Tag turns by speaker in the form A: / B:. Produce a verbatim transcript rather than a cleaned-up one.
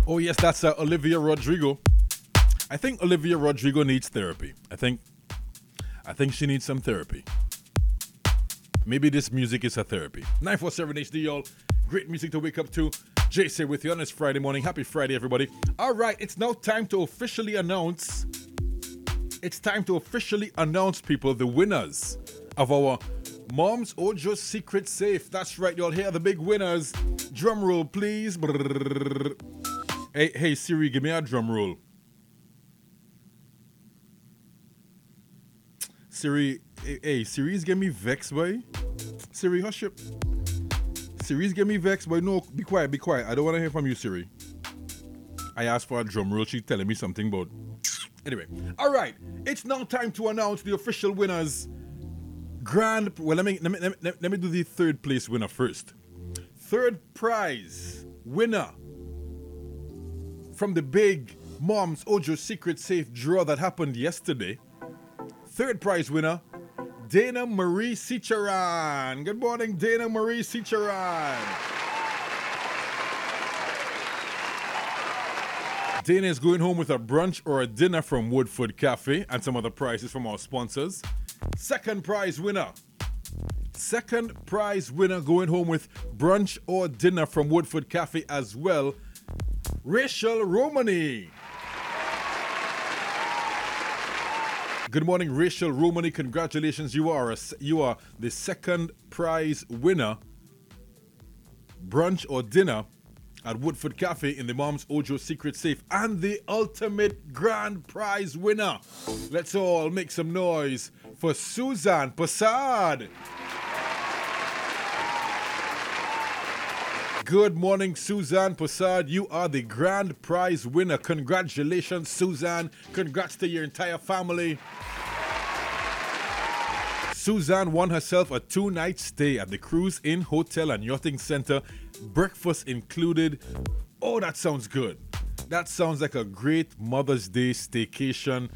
A: Oh, yes, that's uh, Olivia Rodrigo. I think Olivia Rodrigo needs therapy. I think, I think she needs some therapy. Maybe this music is her therapy. nine four seven H D, y'all. Great music to wake up to. J C with you on this Friday morning. Happy Friday, everybody. All right, it's now time to officially announce. It's time to officially announce, people, the winners of our Mom's Ojo Secret Safe. That's right, y'all. Here are the big winners. Drum roll, please. Brrr. Hey, hey, Siri, give me a drum roll. Siri, hey, hey Siri's get me vexed, boy. Siri, hush up. Siri's get me vexed, boy. No, be quiet, be quiet. I don't want to hear from you, Siri. I asked for a drum roll. She's telling me something about... Anyway, all right. It's now time to announce the official winners. Grand... Well, let me, let me, let me, let me do the third place winner first. Third prize winner from the big Mom's Ojo Secret Safe draw that happened yesterday. Third prize winner, Dana Marie Sicharan. Good morning, Dana Marie Sicharan. Dana is going home with a brunch or a dinner from Woodford Cafe and some other prizes from our sponsors. Second prize winner. Second prize winner going home with brunch or dinner from Woodford Cafe as well. Rachel Romani. Good morning, Rachel Romani. Congratulations. You are a, you are the second prize winner. Brunch or dinner at Woodford Cafe in the Mom's Ojo Secret Safe and the ultimate grand prize winner. Let's all make some noise for Suzanne Passad. Good morning, Suzanne Passad. You are the grand prize winner. Congratulations, Suzanne. Congrats to your entire family. Suzanne won herself a two-night stay at the Cruise Inn Hotel and Yachting Center. Breakfast included. Oh, that sounds good. That sounds like a great Mother's Day staycation